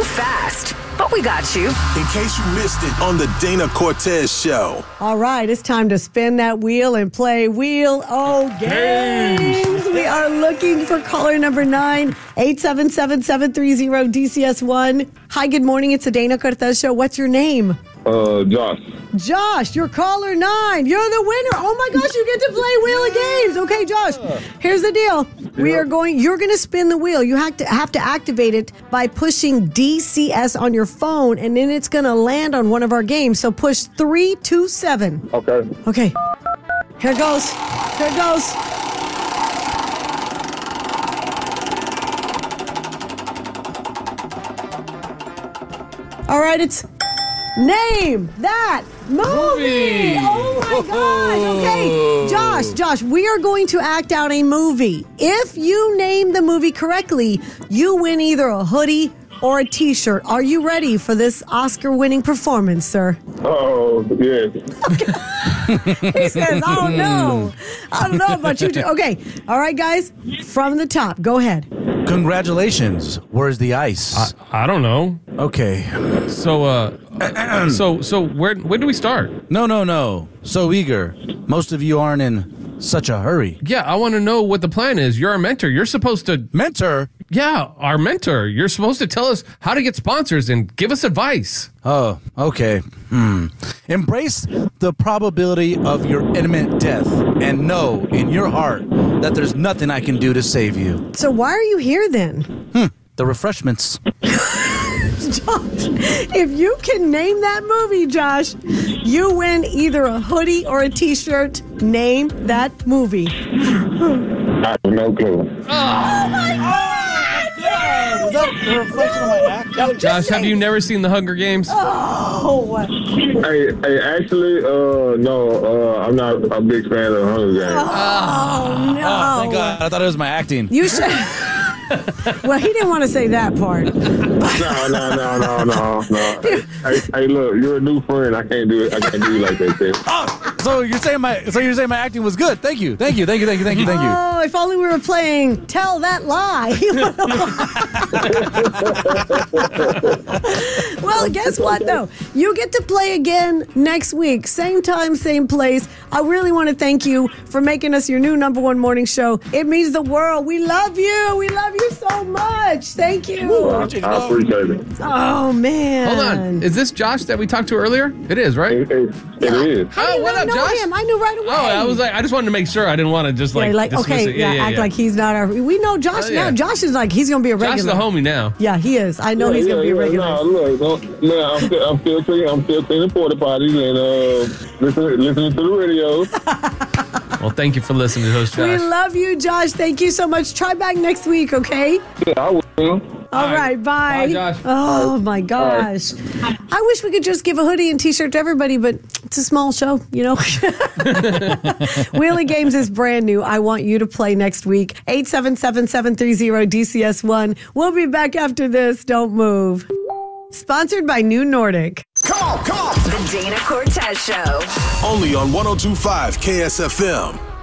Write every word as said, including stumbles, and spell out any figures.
fast, but we got you. In case you missed it on the Dana Cortez Show. All right, it's time to spin that wheel and play Wheel O Games. We are looking for caller number nine, eight seven seven, seven three zero, D C S one. Hi, good morning. It's the Dana Cortez Show. What's your name? Uh, Josh. Josh, you're caller nine. You're the winner. Oh my gosh, you get to play Wheel of Games. Okay, Josh, here's the deal. We are going, you're going to spin the wheel. You have to have to activate it by pushing D C S on your phone, and then it's going to land on one of our games. So push three two seven. Okay. Okay. Here it goes. Here it goes. All right, it's name that movie. Oh my gosh. Okay, Josh, Josh, we are going to act out a movie. If you name the movie correctly, you win either a hoodie or a t-shirt. Are you ready for this Oscar-winning performance, sir? Oh, yes. He says, I don't know. I don't know about you two. Okay, all right, guys, from the top, go ahead. Congratulations. Where's the ice? I, I don't know. Okay. So, uh, so, so where, where do we start? No, no, no. So eager. Most of you aren't in such a hurry. Yeah, I want to know what the plan is. You're our mentor. You're supposed to... Mentor? Yeah, our mentor. You're supposed to tell us how to get sponsors and give us advice. Oh, okay. Hmm. Embrace the probability of your imminent death and know in your heart that there's nothing I can do to save you. So why are you here then? Hmm. The refreshments. Josh, if you can name that movie, Josh, you win either a hoodie or a t-shirt. Name that movie. I have no clue. Oh my God! Was that a reflection of my act? Josh, have you never seen The Hunger Games? Oh. Hey, hey, actually, uh, no, uh, I'm not a big fan of Hunger Games. Oh, no. Oh, thank God. I thought it was my acting. You should... Well, he didn't want to say that part. No, no, no, no, no, no. Hey, hey, look, you're a new friend. I can't do it. I can't do you like that, Ted. Oh, so you're saying my so you're saying my acting was good. Thank you. Thank you. Thank you. Thank you. Thank you. Thank you. Oh, if only we were playing Tell That Lie. Well, guess what, though? You get to play again next week. Same time, same place. I really want to thank you for making us your new number one morning show. It means the world. We love you. We love you so much. Thank you. I, I appreciate it. Oh, man. Hold on. Is this Josh that we talked to earlier? It is, right? It, it, it is. How do Oh, you what not up, know Josh? him? I knew right away. Oh, I was like, I just wanted to make sure. I didn't want to just like, yeah, like dismiss okay, it. yeah, act like he's not our. We know Josh Oh, now. yeah. Josh is like he's gonna be a Josh regular. is the homie now. Yeah, he is. I know Yeah, he's yeah, gonna be a yeah, regular. No, look, don't, man, I'm still, I'm still cleaning, I'm still cleaning porta potties and uh, listening, listening to the radio. Well, thank you for listening to us, Josh. We love you, Josh. Thank you so much. Try back next week, okay? Yeah, I will. All right, bye. Bye, Josh. Oh, my gosh. I wish we could just give a hoodie and t-shirt to everybody, but it's a small show, you know? Wheel of Games is brand new. I want you to play next week. eight seven seven, seven three zero, D C S one. We'll be back after this. Don't move. Sponsored by New Nordic. Come on, come on. The Dana Cortez Show. Only on one oh two point five K S F M.